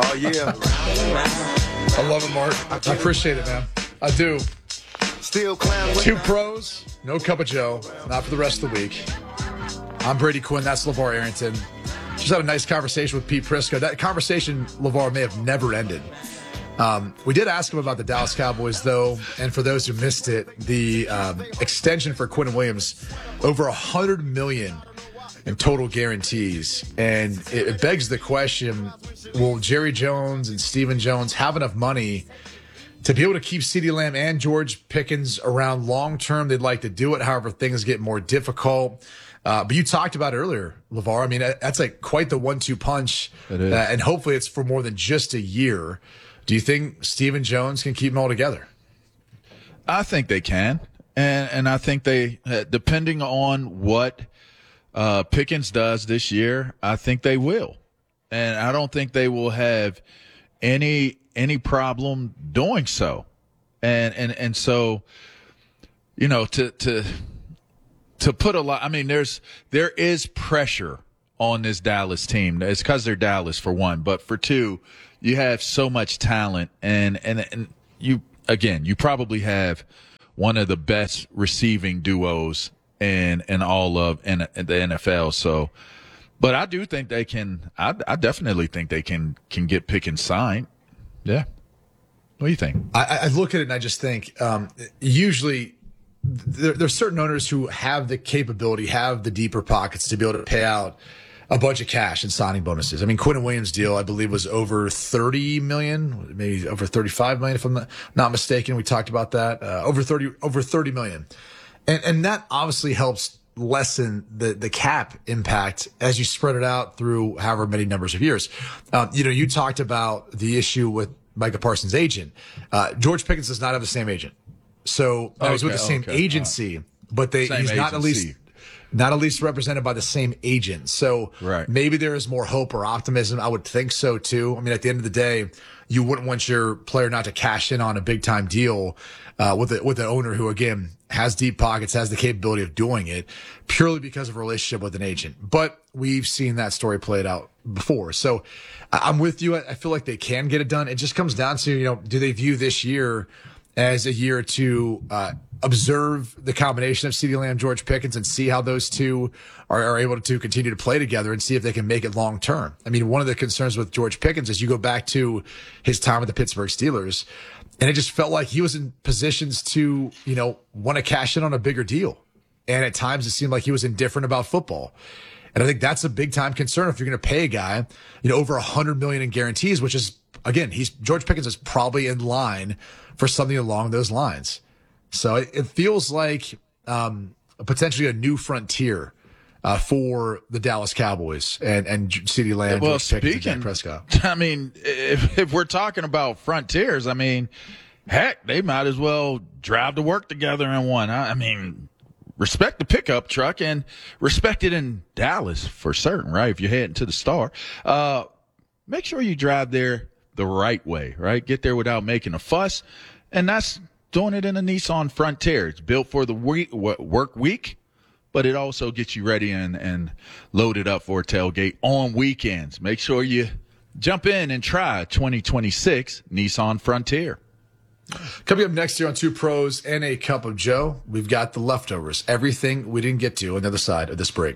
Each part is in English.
Oh, yeah. I love it, Mark. I appreciate it, man. I do. Still clown. Two pros, no cup of Joe. Not for the rest of the week. I'm Brady Quinn. That's LeVar Arrington. Just had a nice conversation with Pete Prisco. That conversation, LeVar, may have never ended. We did ask him about the Dallas Cowboys, though, and for those who missed it, the extension for Quinn Williams, over $100 million in total guarantees. And it begs the question, will Jerry Jones and Stephen Jones have enough money to be able to keep CeeDee Lamb and George Pickens around long term? They'd like to do it. However, things get more difficult. But you talked about it earlier, LeVar. I mean, that's like quite the 1-2 punch. It is. And hopefully it's for more than just a year. Do you think Stephen Jones can keep them all together? I think they can. And I think they, depending on what Pickens does this year, I think they will. And I don't think they will have any problem doing so. And so, you know, to put a lot, I mean, there is pressure on this Dallas team. It's because they're Dallas, for one, but for two, you have so much talent, and you probably have one of the best receiving duos in all of the NFL. So, but I do think they can. I definitely think they can get Pickens signed. Yeah. What do you think? I look at it and I just think usually there's certain owners who have the capability, have the deeper pockets to be able to pay out a bunch of cash and signing bonuses. I mean, Quinn Williams' deal, I believe, was over $30 million, maybe over $35 million, if I'm not mistaken. We talked about that. Over $30 million. And that obviously helps lessen the cap impact as you spread it out through however many numbers of years. You talked about the issue with Micah Parsons' agent. George Pickens does not have the same agent. So he's with the same agency, but he's not at least represented by the same agent. So maybe there is more hope or optimism. I would think so too. I mean, at the end of the day, you wouldn't want your player not to cash in on a big time deal with an owner who, again, has deep pockets, has the capability of doing it purely because of a relationship with an agent. But we've seen that story played out before. So I'm with you. I feel like they can get it done. It just comes down to, do they view this year as a year to observe the combination of CeeDee Lamb, George Pickens, and see how those two are able to continue to play together and see if they can make it long term. I mean, one of the concerns with George Pickens is you go back to his time with the Pittsburgh Steelers, and it just felt like he was in positions to, want to cash in on a bigger deal. And at times it seemed like he was indifferent about football. And I think that's a big time concern if you're going to pay a guy, over $100 million in guarantees, which is, again, George Pickens is probably in line for something along those lines. So it feels like potentially a new frontier for the Dallas Cowboys and CeeDee Lamb, George Pickens, and Dak Prescott. I mean, if we're talking about frontiers, I mean, heck, they might as well drive to work together in one. I mean, respect the pickup truck and respect it in Dallas for certain, right? If you're heading to the Star, make sure you drive there the right way, right? Get there without making a fuss. And that's doing it in a Nissan Frontier. It's built for the work week, but it also gets you ready and loaded up for a tailgate on weekends. Make sure you jump in and try 2026 Nissan Frontier. Coming up next here on Two Pros and a Cup of Joe, we've got the leftovers. Everything we didn't get to on the other side of this break.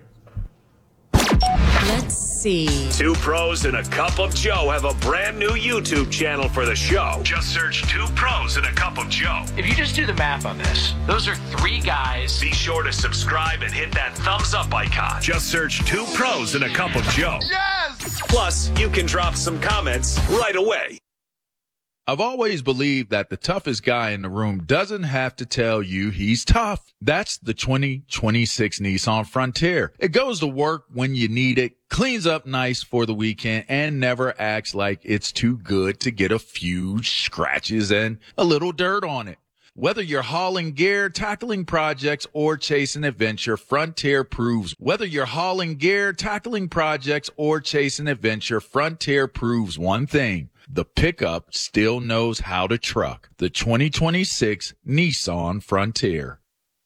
Let's see. Two Pros and a Cup of Joe have a brand new YouTube channel for the show. Just search Two Pros and a Cup of Joe. If you just do the math on this, those are three guys. Be sure to subscribe and hit that thumbs up icon. Just search Two Pros and a Cup of Joe. Yes! Plus, you can drop some comments right away. I've always believed that the toughest guy in the room doesn't have to tell you he's tough. That's the 2026 Nissan Frontier. It goes to work when you need it, cleans up nice for the weekend, and never acts like it's too good to get a few scratches and a little dirt on it. Whether you're hauling gear, tackling projects, or chasing adventure, Frontier proves. Whether you're hauling gear, tackling projects, or chasing adventure, Frontier proves one thing. The pickup still knows how to truck. The 2026 Nissan Frontier.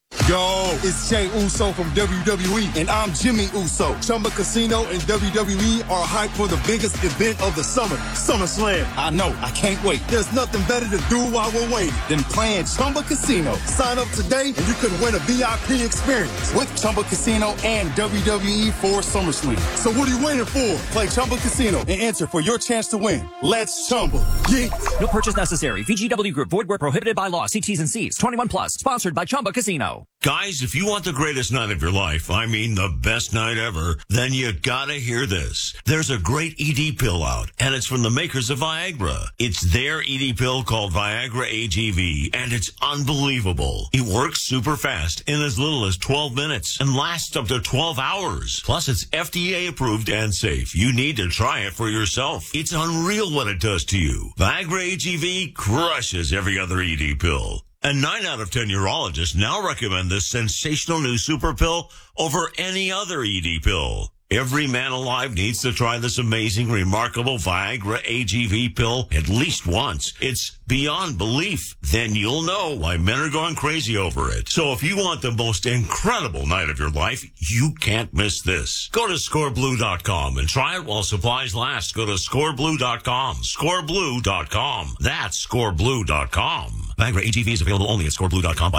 Yo, it's Jay Uso from WWE, and I'm Jimmy Uso. Chumba Casino and WWE are hyped for the biggest event of the summer, SummerSlam. I know, I can't wait. There's nothing better to do while we're waiting than playing Chumba Casino. Sign up today and you could win a VIP experience with Chumba Casino and WWE for SummerSlam. So what are you waiting for? Play Chumba Casino and enter for your chance to win. Let's Chumba. Yeah. No purchase necessary. VGW Group. Void where prohibited by law. See T's and C's. 21 plus. Sponsored by Chumba Casino. Guys, if you want the greatest night of your life, I mean the best night ever, then you gotta hear this. There's a great ED pill out, and it's from the makers of Viagra. It's their ED pill called Viagra AGV, and it's unbelievable. It works super fast in as little as 12 minutes and lasts up to 12 hours. Plus, it's FDA approved and safe. You need to try it for yourself. It's unreal what it does to you. Viagra AGV crushes every other ED pill. And 9 out of 10 urologists now recommend this sensational new super pill over any other ED pill. Every man alive needs to try this amazing, remarkable Viagra AGV pill at least once. It's beyond belief. Then you'll know why men are going crazy over it. So if you want the most incredible night of your life, you can't miss this. Go to scoreblue.com and try it while supplies last. Go to scoreblue.com. Scoreblue.com. That's scoreblue.com. Viagra AGV is available only at scoreblue.com by